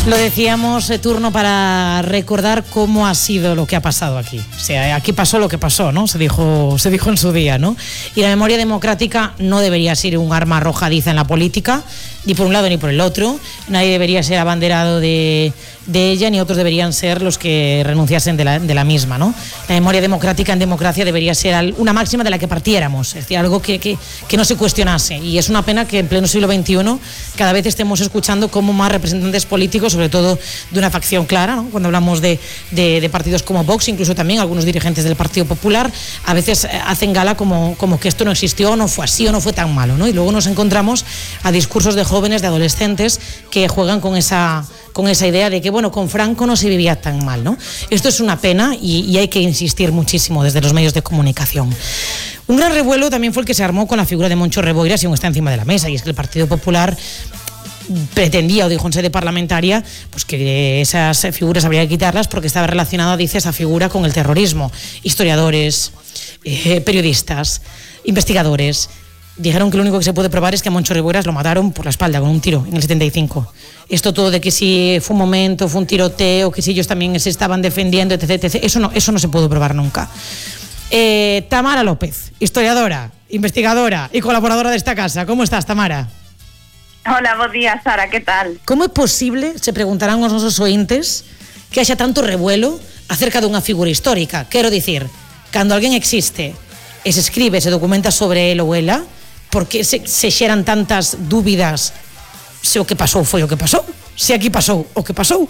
Lo decíamos, turno para recordar cómo ha sido lo que ha pasado aquí. O sea, aquí pasó lo que pasó, ¿no? Se dijo en su día, ¿no? Y la memoria democrática no debería ser un arma arrojadiza en la política, ni por un lado ni por el otro. Nadie debería ser abanderado de ella, ni otros deberían ser los que renunciasen de la misma, ¿no? La memoria democrática en democracia debería ser una máxima de la que partiéramos, es decir, algo que no se cuestionase. Y es una pena que en pleno siglo XXI cada vez estemos escuchando cómo más representantes políticos, sobre todo de una facción clara, ¿no? Cuando hablamos de partidos como Vox, incluso también algunos dirigentes del Partido Popular, a veces hacen gala como que esto no existió, no fue así o no fue tan malo, ¿no? Y luego nos encontramos a discursos de jóvenes, de adolescentes que juegan con esa idea de que, bueno, con Franco no se vivía tan mal, ¿no? Esto es una pena y hay que insistir muchísimo desde los medios de comunicación. Un gran revuelo también fue el que se armó con la figura de Moncho Reboiras, y aún está encima de la mesa, y es que el Partido Popular pretendía, o dijo en sede parlamentaria, pues que esas figuras habría que quitarlas porque estaba relacionada, dice, esa figura con el terrorismo. Historiadores, periodistas, investigadores dijeron que lo único que se puede probar es que a Moncho Reboiras lo mataron por la espalda con un tiro en el 75. Esto todo de que si fue un momento, fue un tiroteo, que si ellos también se estaban defendiendo, etc. Eso no se pudo probar nunca. Tamara López, historiadora, investigadora y colaboradora de esta casa. ¿Cómo estás, Tamara? Hola, buen día, Sara, ¿qué tal? ¿Cómo é posible, se preguntarán os nosos ointes, que haxa tanto revuelo acerca dunha figura histórica? Quero dicir, cando alguén existe e se escribe, se documenta sobre el ou ela, por que se xeran tantas dúbidas se o que pasou foi o que pasou? Se aquí pasou o que pasou?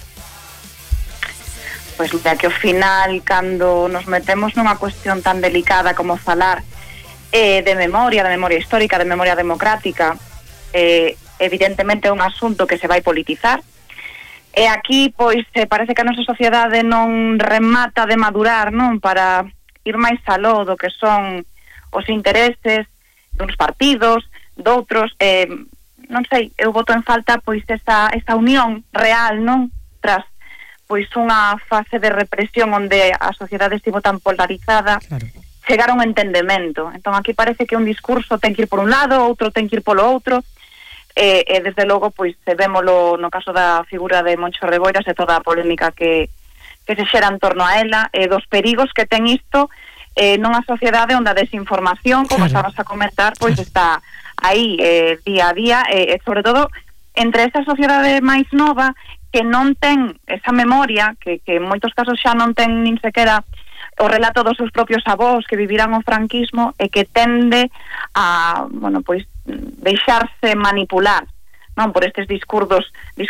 Pois mira, que ao final, cando nos metemos nunha cuestión tan delicada como falar de memoria histórica, de memoria democrática, evidentemente é un asunto que se vai politizar, e aquí pois parece que a nosa sociedade non remata de madurar, non, para ir máis aló do que son os intereses duns partidos, doutros, non sei, eu boto en falta pois esa unión real, non, tras pois unha fase de represión onde a sociedade estivo tan polarizada. Claro. Chegar a un entendemento. Entón aquí parece que un discurso ten que ir por un lado, outro ten que ir polo outro, e desde logo pois vémolo no caso da figura de Moncho Reboiras e toda a polémica que se xera en torno a ela, e dos perigos que ten isto nunha sociedade onde a desinformación, como estabas a comentar, pois está aí día a día, e sobre todo entre esa sociedade máis nova que non ten esa memoria, que en moitos casos xa non ten nin sequera o relato dos seus propios avós que viviran o franquismo, e que tende a, bueno, pois deixarse manipular, non, por estes discursos,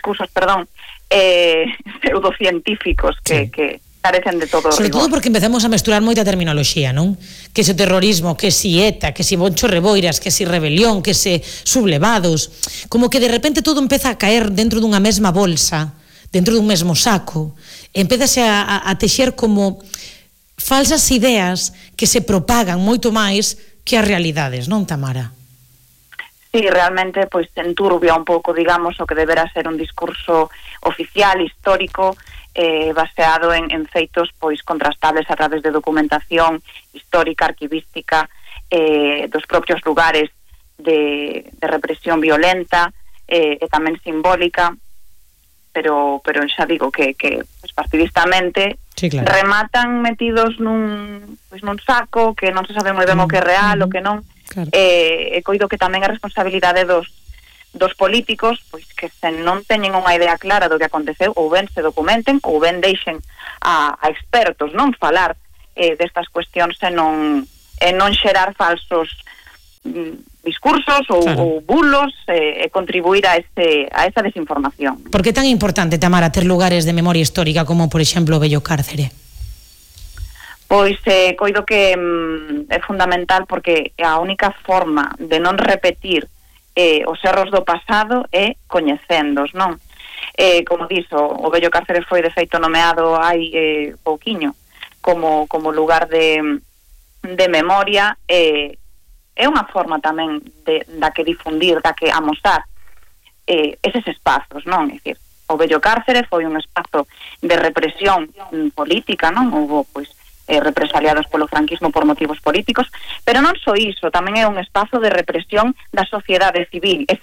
pseudocientíficos que carecen de todo sobre rigor. Todo porque empezamos a mesturar moita terminoloxía, non? Que se o terrorismo, que si ETA, que si Moncho Reboiras, que si rebelión, que se sublevados, como que de repente todo empeza a caer dentro dunha mesma bolsa, dentro dun mesmo saco, e empezase a texer como falsas ideas que se propagan moito máis que as realidades, non, Tamara? Sí, realmente pois enturbia un pouco, digamos, o que deberá ser un discurso oficial, histórico, baseado en feitos pois contrastables a través de documentación histórica, arquivística, dos propios lugares de represión violenta, e tamén simbólica, pero xa digo que pues, partidistamente, sí, claro, rematan metidos nun saco que non se sabe moi ben o que é real, o que non, claro. E coido que tamén é responsabilidade dos políticos, pois que se non teñen unha idea clara do que aconteceu, ou ben se documenten, ou ben deixen a expertos non falar destas cuestións e non xerar falsos discursos ou bulos, e contribuir a esa desinformación. Por que é tan importante, Tamara, ter lugares de memoria histórica como, por exemplo, o Vello Cárcere? Pois coido que é fundamental, porque a única forma de non repetir os erros do pasado é coñecendos, non? Como dixo, o Vello Cárcere foi de feito nomeado hai pouquiño como lugar de memoria, é unha forma tamén da que difundir, da que amosar eses espazos, non? É dicir, o Vello Cárcere foi un espazo de represión política, non? Houve, pois, represaliados polo franquismo por motivos políticos, pero non só iso, tamén é un espazo de represión da sociedade civil, esa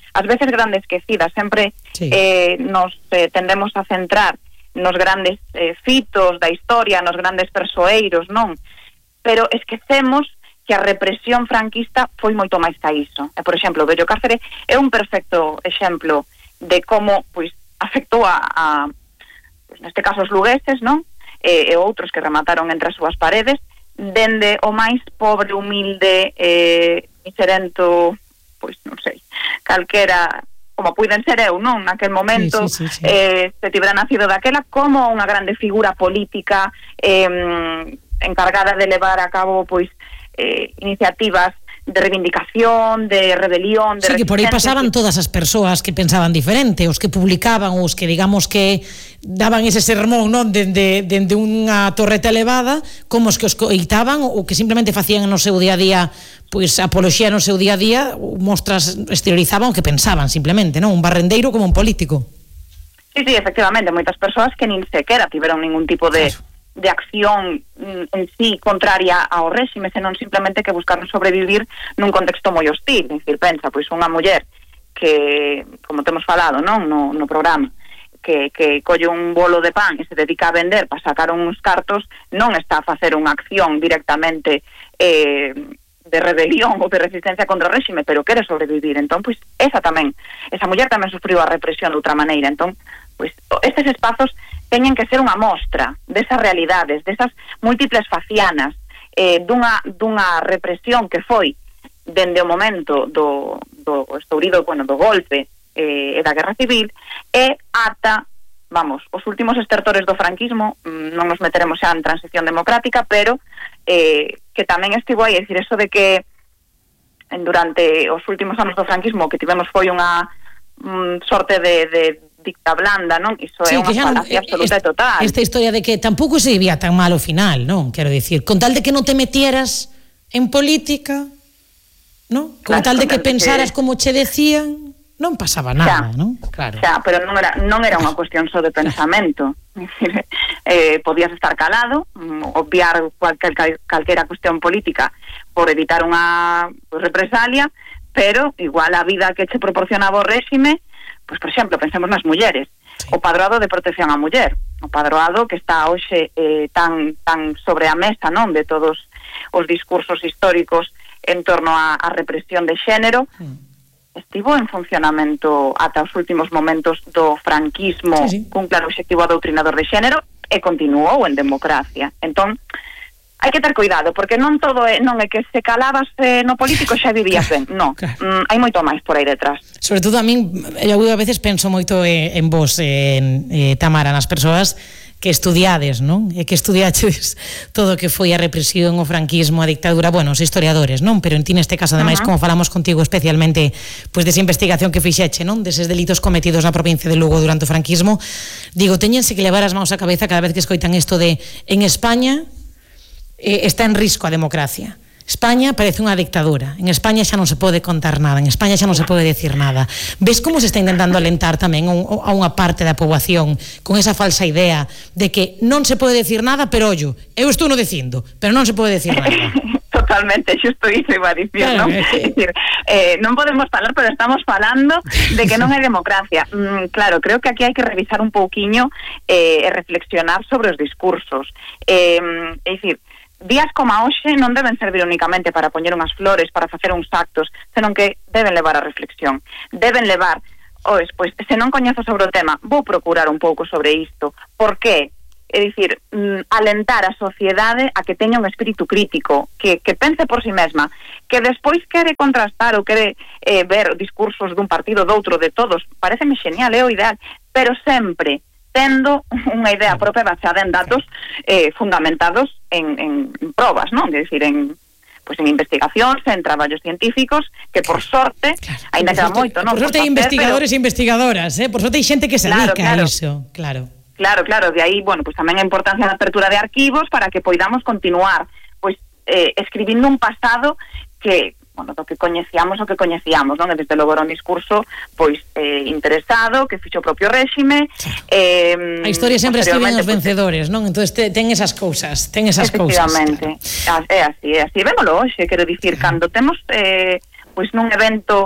ás veces grande esquecida. Sempre nos tendemos a centrar nos grandes fitos da historia, nos grandes persoeiros, non? Pero esquecemos que a represión franquista foi moito máis que iso. Por exemplo, o Vello Cáceres é un perfecto exemplo de como pois afectou a pois, neste caso os lugueses, non? E outros que remataron entre as súas paredes, dende o máis pobre, humilde, miserento, pois non sei, calquera, como puiden ser eu, non? Naquel momento, sí. se tivera nacido daquela, como unha grande figura política encargada de levar a cabo, pois, iniciativas de reivindicación, de rebelión, de que por aí pasaban todas as persoas que pensaban diferente, os que publicaban, os que digamos que daban ese sermón, non, dende unha torreta elevada, como os que os coitaban ou que simplemente facían no seu día a día, pois apoloxía no seu día a día, mostras exteriorizaban o que pensaban simplemente, non, un barrendeiro como un político. Sí, efectivamente, moitas persoas que nin sequera tiveron ningún tipo de acción en sí contraria ao réxime, senón simplemente que buscaron sobrevivir nun contexto moi hostil. É dicir, pensa, pois unha muller que, como temos falado, non, no programa, que colle un bolo de pan e se dedica a vender para sacar uns cartos, non está a facer unha acción directamente de rebelión ou de resistencia contra o réxime, pero quere sobrevivir. Entón, pois, esa muller tamén sufriu a represión de outra maneira. Entón, pois, estes espazos teñen que ser unha mostra desas realidades, desas múltiples facianas, dunha represión que foi dende o momento do estourido, do golpe e da guerra civil, e ata, os últimos estertores do franquismo. Non nos meteremos xa en transición democrática, pero que tamén estivo aí, é dicir, eso de que durante os últimos anos do franquismo que tivemos foi unha sorte de dicta blanda, non? Iso é unha falacia absoluta e total. Esta historia de que tampouco se vivía tan mal ao final, non? Quero dicir, con tal de que non te metieras en política, non? Con tal de que pensaras como che decían, non pasaba nada, non? Claro. Xa, pero non era unha cuestión só de pensamento. Podías estar calado, obviar calquera cuestión política por evitar unha represalia, pero igual a vida que che proporcionaba o réxime. Pois, por exemplo, pensemos nas mulleres. O padroado de protección á muller, o padroado que está hoxe tan sobre a mesa, non, de todos os discursos históricos en torno á represión de xénero, estivo en funcionamento ata os últimos momentos do franquismo, cun claro obxectivo adoutrinador de xénero, e continuou en democracia. Entón, hai que ter cuidado, porque non todo non é que se calabas no político xa vivías ben, non. Hai moito máis por aí detrás. Sobre todo a min, eu a veces penso moito en vos, Tamara, nas persoas que estudiades, non? E que estudiaches todo o que foi a represión, o franquismo, a dictadura, bueno, os historiadores, non? Pero en ti neste caso, ademais, como falamos contigo especialmente, pois desa investigación que fixeche, non? Deses delitos cometidos na provincia de Lugo durante o franquismo, digo, teñense que levar as mãos á cabeza cada vez que escoitan isto de en España está en risco a democracia. España parece unha dictadura. En España xa non se pode contar nada. En España xa non se pode decir nada. Ves como se está intentando alentar tamén a unha parte da poboación con esa falsa idea de que non se pode decir nada, pero ollo, eu estou no dicindo, pero non se pode decir nada. Totalmente, xusto iso iba a dicir, claro, non? É dicir, non podemos falar, pero estamos falando de que non hai democracia. Claro, creo que aquí hai que revisar un pouquiño e reflexionar sobre os discursos. É dicir, días como a hoxe non deben servir únicamente para poñer unhas flores, para facer uns actos, senón que deben levar a reflexión. Deben levar, pois, se non coñezo sobre o tema, vou procurar un pouco sobre isto. Por qué? É dicir, alentar a sociedade a que teña un espírito crítico, que pense por si mesma, que despois quere contrastar ou quere ver discursos dun partido, doutro, de todos, pareceme genial, é o ideal, pero sempre tendo unha idea propia basada en datos fundamentados en probas, non? É dicir, en investigacións, en traballos científicos, que por sorte, ainda queda moito, non? Por sorte hai investigadores e investigadoras, por sorte hai xente que se dedica a iso, claro. Claro, de aí, bueno, pues tamén a importancia da apertura de arquivos para que poidamos continuar, pois, escribindo un pasado que, bueno, do que coñecíamos, non? E desde logo era un discurso, pois, interesado, que fixo o propio réxime. A historia sempre escriben os vencedores, non? Entonces ten esas cousas, Efectivamente, claro. É así. Vémolo hoxe, quero dicir, cando temos, pois, nun evento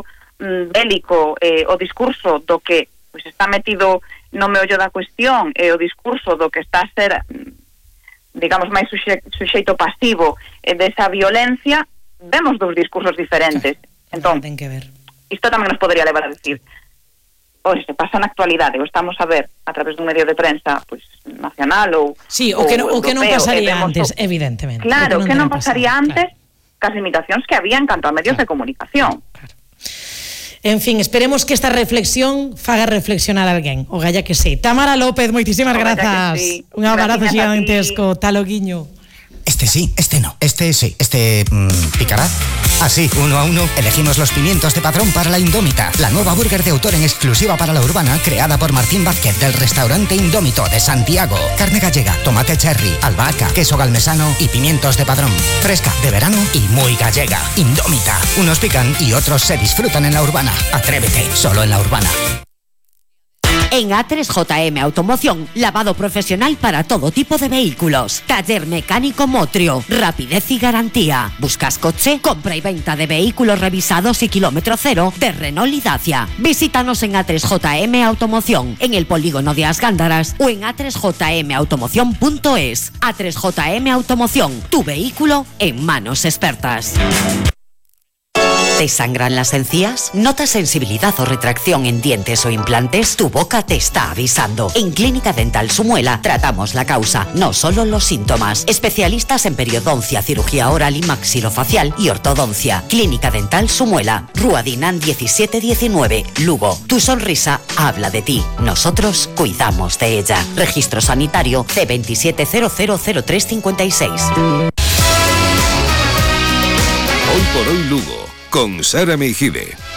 bélico, o discurso do que pois está metido no meollo da cuestión, o discurso do que está a ser, digamos, máis suxeito pasivo desa violencia, vemos dous discursos diferentes. Entón, ten que ver. Isto tamén nos podría levar a decir, se pasa na actualidade, o estamos a ver a través dun medio de prensa pois nacional ou sí, o que non pasaría antes, evidentemente. Claro, que non pasaría antes cas limitacións que había en canto a medios de comunicación. Claro. En fin, esperemos que esta reflexión faga reflexionar a alguén, o galla que sí. Tamara López, moitísimas grazas. Sí. Un abrazo gigantesco, talo guiño. Este sí, este no, este sí, este picará. Así, 1 a 1, elegimos los pimientos de Padrón para la Indómita, la nueva burger de autor en exclusiva para la Urbana, creada por Martín Vázquez del restaurante Indómito de Santiago. Carne gallega, tomate cherry, albahaca, queso galmesano y pimientos de Padrón. Fresca, de verano y muy gallega. Indómita. Unos pican y otros se disfrutan en la Urbana. Atrévete, solo en la Urbana. En A3JM Automoción, lavado profesional para todo tipo de vehículos. Taller mecánico Motrio, rapidez y garantía. ¿Buscas coche? Compra y venta de vehículos revisados y kilómetro cero de Renault y Dacia. Visítanos en A3JM Automoción, en el polígono de As Gándaras o en a3jmautomoción.es. A3JM Automoción, tu vehículo en manos expertas. ¿Te sangran las encías? ¿Notas sensibilidad o retracción en dientes o implantes? Tu boca te está avisando. En Clínica Dental Sumuela tratamos la causa, no solo los síntomas. Especialistas en periodoncia, cirugía oral y maxilofacial y ortodoncia. Clínica Dental Sumuela, Rúa Dinán 1719, Lugo. Tu sonrisa habla de ti. Nosotros cuidamos de ella. Registro sanitario C27000356. Hoy por hoy Lugo, con Sara Meijide.